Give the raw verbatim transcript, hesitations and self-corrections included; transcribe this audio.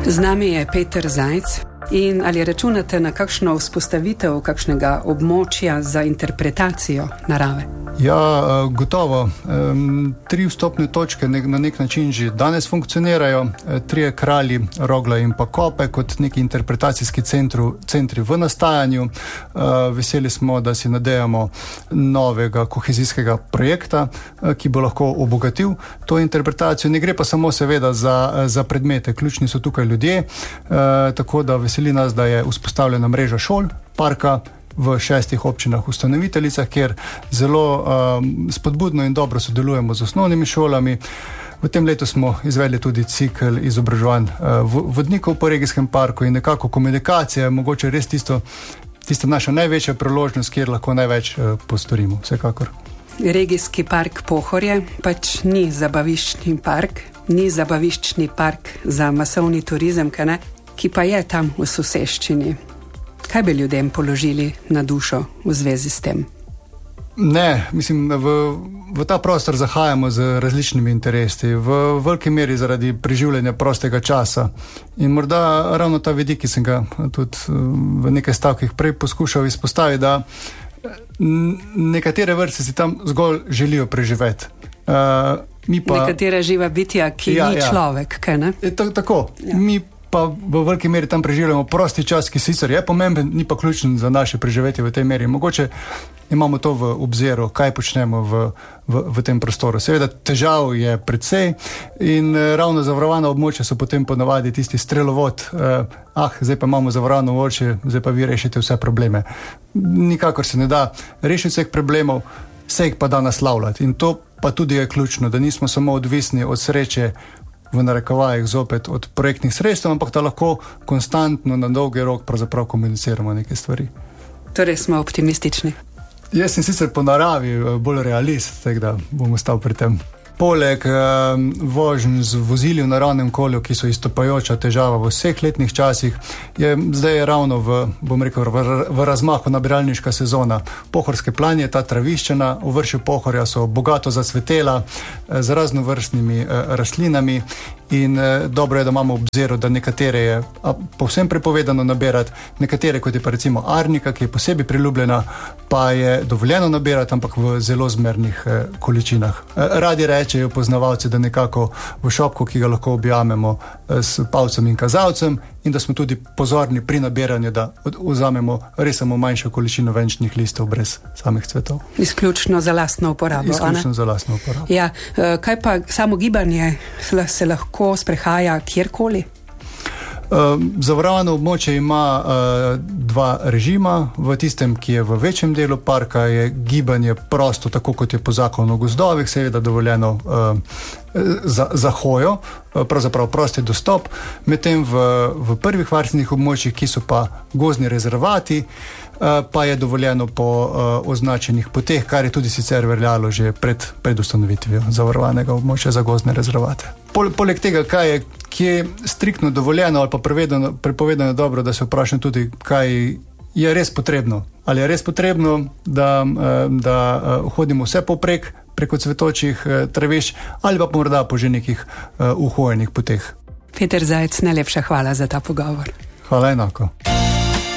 Z nami je Peter Zajc. In ali računate na kakšno vzpostavitev kakšnega območja za interpretacijo narave? Ja, gotovo. Tri vstopne točke na nek način že danes funkcionirajo. Trije kralji, Rogla in pa Kope kot neki interpretacijski centru, centri v nastajanju. Veseli smo, da si nadejamo novega kohezijskega projekta, ki bo lahko obogatil to interpretacijo. Ne gre pa samo seveda za, za predmete. Ključni so tukaj ljudje, tako da veseli nas, da je vzpostavljena mreža šol, parka, v šestih občinah ustanoviteljicah, kjer zelo um, spodbudno in dobro sodelujemo z osnovnimi šolami. V tem letu smo izvedli tudi cikl izobraževanj uh, vodnikov po regijskem parku in nekako komunikacija je mogoče res tisto, tista naša največja priložnost, kjer lahko največ uh, postorimo, vsekakor. Regijski park Pohorje pač ni zabaviščni park, ni zabaviščni park za masovni turizem, kaj ne, ki pa je tam v soseščini. Kaj bi ljudem položili na dušo v zvezi s tem? Ne, mislim, v, v ta prostor zahajamo z različnimi interesi, v veliki meri zaradi preživljanja prostega časa. In morda ravno ta vidik, ki sem ga tudi v nekaj stavkih prej poskušal izpostaviti, da nekatere vrste si tam zgolj želijo preživeti. Uh, mi pa, Nekatera živa bitja, ki ja, ni ja. človek, kaj ne? E, tako, ja. mi pa v veliki meri tam preživljamo prosti čas, ki sicer je pomemben, ni pa ključen za naše preživetje v tej meri. Mogoče imamo to v obziru, kaj počnemo v, v, v tem prostoru. Seveda težav je precej in ravno zavarovana območja so potem ponavadi tisti strelovod, eh, ah, zdaj pa imamo zavarovano območje, zdaj pa vi rešite vse probleme. Nikakor se ne da rešiti vseh problemov, se jih pa da naslavljati. In to pa tudi je ključno, da nismo samo odvisni od sreče v narekovajih zopet od projektnih sredstev, ampak da lahko konstantno na dolgi rok pravzaprav komuniciramo neke stvari. Torej smo optimistični. Jaz sem sicer po naravi bolj realist, tako da bom ostal pri tem. Poleg eh, vožnj z vozili v naravnem okolju, ki so izstopajoča težava v vseh letnih časih, je zdaj ravno v, bom rekel, v, v razmahu nabiralniška sezona. Pohorske planje, ta traviščina, v vršju Pohorja so bogato zacvetela eh, z raznovrstnimi eh, rastlinami in eh, dobro je, da imamo obziru, da nekatere je a, povsem prepovedano nabirati, nekatere, kot je pa recimo arnika, ki je posebej priljubljena, pa je dovoljeno nabirati, ampak v zelo zmernih eh, količinah. Eh, radi rečejo poznavalci, da nekako v šopku, ki ga lahko objamemo eh, s palcem in kazalcem, in da smo tudi pozorni pri nabiranju, da vzamemo res samo manjšo količino venčnih listov brez samih cvetov. Izključno za lastno uporabo. Izključno za lastno uporabo. Ja, kaj pa samo gibanje se lahko sprehaja kjerkoli? Uh, zavarovano območje ima uh, dva režima. V tistem, ki je v večjem delu parka, je gibanje prosto, tako kot je po zakonu o gozdovih, seveda dovoljeno uh, za, za hojo, uh, pravzaprav prosti dostop. Medtem v, v prvih varstvenih območjih, ki so pa gozdni rezervati, uh, pa je dovoljeno po uh, označenih poteh, kar je tudi sicer veljalo že pred, pred ustanovitvijo zavarovanega območja za gozdne rezervate. Pol, poleg tega, kaj je ki je striktno dovoljeno ali pa prevedeno, prepovedano dobro, da se vprašam tudi, kaj je res potrebno. Ali je res potrebno, da, da hodimo vse poprek preko cvetočih travišč ali pa morda po že nekih uhojenih poteh. Peter Zajc, najlepša hvala za ta pogovor. Hvala enako.